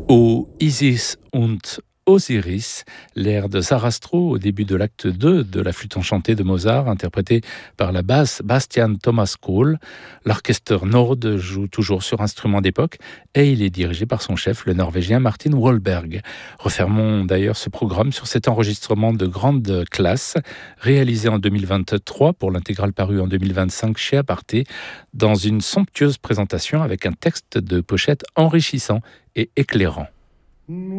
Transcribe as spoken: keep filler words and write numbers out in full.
Au Isis und Osiris, l'air de Sarastro au début de l'acte deux de la flûte enchantée de Mozart, interprété par la basse Bastian Thomas Kohl. L'orchestre Nord joue toujours sur instruments d'époque et il est dirigé par son chef, le Norvégien Martin Wahlberg. Refermons d'ailleurs ce programme sur cet enregistrement de grande classe, réalisé en deux mille vingt-trois pour l'intégrale parue en deux mille vingt-cinq chez Aparté, dans une somptueuse présentation avec un texte de pochette enrichissant et éclairant.